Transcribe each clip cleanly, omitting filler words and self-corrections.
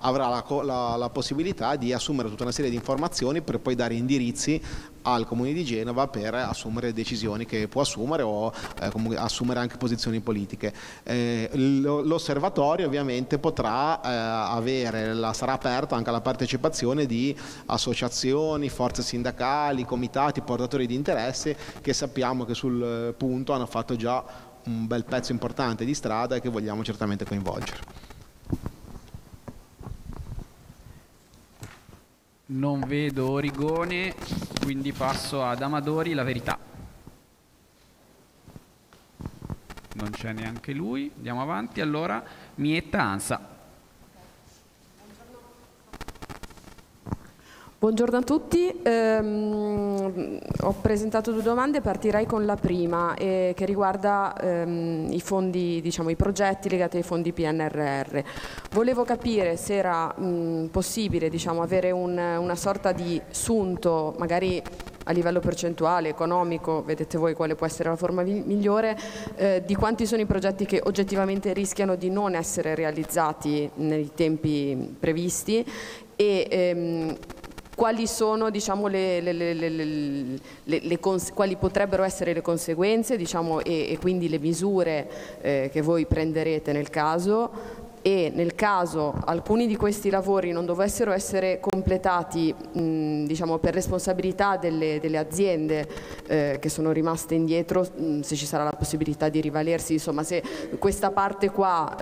avrà la possibilità di assumere tutta una serie di informazioni per poi dare indirizzi al Comune di Genova per assumere decisioni che può assumere o comunque assumere anche posizioni politiche. L'osservatorio ovviamente potrà sarà aperto anche alla partecipazione di associazioni, forze sindacali, comitati, portatori di interesse che sappiamo che sul punto hanno fatto già un bel pezzo importante di strada e che vogliamo certamente coinvolgere. Non vedo Origone, quindi passo ad Amadori, La Verità. Non c'è neanche lui, andiamo avanti. Allora, Mietta, ANSA. Buongiorno a tutti, ho presentato 2 domande, partirei con la prima che riguarda i fondi, diciamo i progetti legati ai fondi PNRR. Volevo capire se era possibile, diciamo, avere una sorta di sunto, magari a livello percentuale, economico, vedete voi quale può essere la forma migliore, di quanti sono i progetti che oggettivamente rischiano di non essere realizzati nei tempi previsti e quali sono, diciamo, quali potrebbero essere le conseguenze, diciamo, e quindi le misure che voi prenderete nel caso, e nel caso alcuni di questi lavori non dovessero essere completati diciamo, per responsabilità delle aziende che sono rimaste indietro, se ci sarà la possibilità di rivalersi, insomma, se questa parte qua,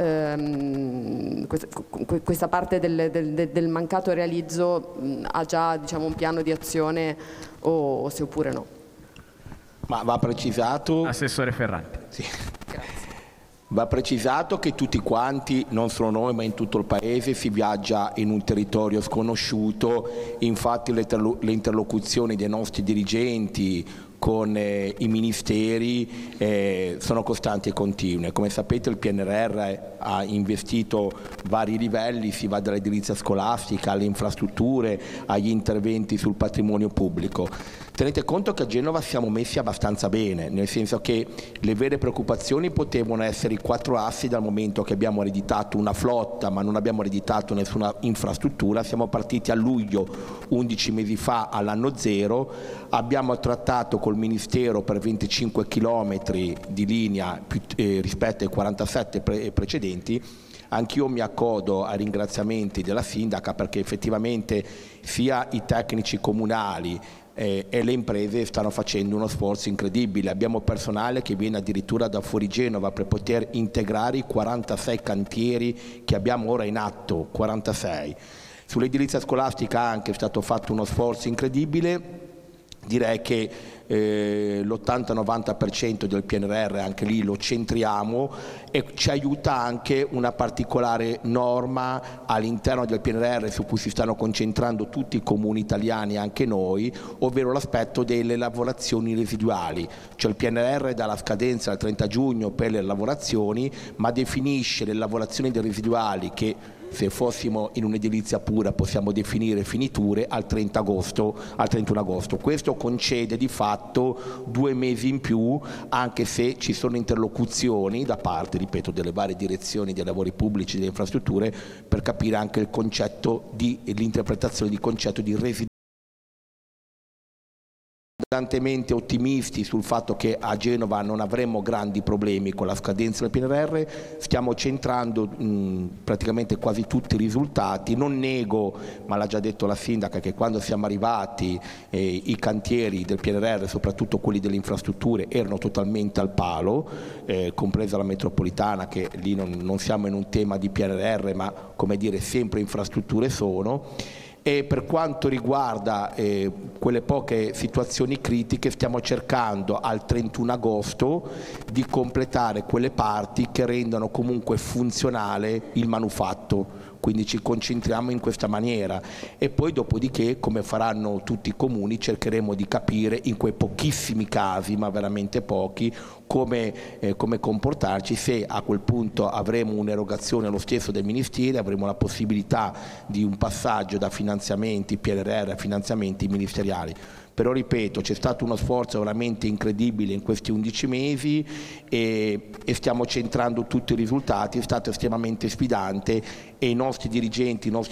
questa parte del mancato realizzo ha già, diciamo, un piano di azione o se oppure no. Ma va precisato... Assessore Ferranti. Sì. Va precisato che tutti quanti, non solo noi ma in tutto il Paese, si viaggia in un territorio sconosciuto, infatti le interlocuzioni dei nostri dirigenti con i ministeri sono costanti e continue. Come sapete il PNRR ha investito vari livelli, si va dall'edilizia scolastica alle infrastrutture, agli interventi sul patrimonio pubblico. Tenete conto che a Genova siamo messi abbastanza bene, nel senso che le vere preoccupazioni potevano essere i 4 assi dal momento che abbiamo ereditato una flotta ma non abbiamo ereditato nessuna infrastruttura. Siamo partiti a luglio, 11 mesi fa, all'anno zero, abbiamo trattato col Ministero per 25 chilometri di linea rispetto ai 47 precedenti. Anch'io mi accodo ai ringraziamenti della sindaca perché effettivamente sia i tecnici comunali e le imprese stanno facendo uno sforzo incredibile. Abbiamo personale che viene addirittura da fuori Genova per poter integrare i 46 cantieri che abbiamo ora in atto, 46. Sull'edilizia scolastica anche è stato fatto uno sforzo incredibile. Direi che l'80-90% del PNRR anche lì lo centriamo e ci aiuta anche una particolare norma all'interno del PNRR su cui si stanno concentrando tutti i comuni italiani, anche noi, ovvero l'aspetto delle lavorazioni residuali. Cioè il PNRR dà la scadenza al 30 giugno per le lavorazioni, ma definisce le lavorazioni residuali che se fossimo in un'edilizia pura possiamo definire finiture al 30 agosto, al 31 agosto. Questo concede di fatto 2 mesi in più, anche se ci sono interlocuzioni da parte, ripeto, delle varie direzioni dei lavori pubblici e delle infrastrutture per capire anche il concetto di l'interpretazione di concetto di residualità. Abbondantemente ottimisti sul fatto che a Genova non avremo grandi problemi con la scadenza del PNRR, stiamo centrando praticamente quasi tutti i risultati. Non nego, ma l'ha già detto la sindaca, che quando siamo arrivati i cantieri del PNRR, soprattutto quelli delle infrastrutture, erano totalmente al palo, compresa la metropolitana, che lì non siamo in un tema di PNRR ma, come dire, sempre infrastrutture sono. E per quanto riguarda quelle poche situazioni critiche, stiamo cercando al 31 agosto di completare quelle parti che rendano comunque funzionale il manufatto. Quindi ci concentriamo in questa maniera e poi dopodiché, come faranno tutti i comuni, cercheremo di capire in quei pochissimi casi, ma veramente pochi, come comportarci. Se a quel punto avremo un'erogazione lo stesso dei ministeri, avremo la possibilità di un passaggio da finanziamenti PNRR a finanziamenti ministeriali. Però ripeto, c'è stato uno sforzo veramente incredibile in questi 11 mesi e stiamo centrando tutti i risultati, è stato estremamente sfidante e i nostri dirigenti, i nostri